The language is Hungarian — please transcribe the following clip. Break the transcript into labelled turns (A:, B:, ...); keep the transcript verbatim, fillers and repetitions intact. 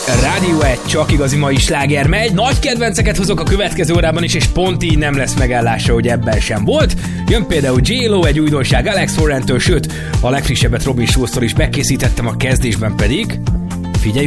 A: Rádió egy, csak igazi mai sláger megy. Nagy kedvenceket hozok a következő órában is, és pont így nem lesz megállása, hogy ebben sem volt. Jön például J-Lo, egy újdonság Alex Warrentől, sőt, a legfrissebbet Robin Schulztól is bekészítettem, a kezdésben pedig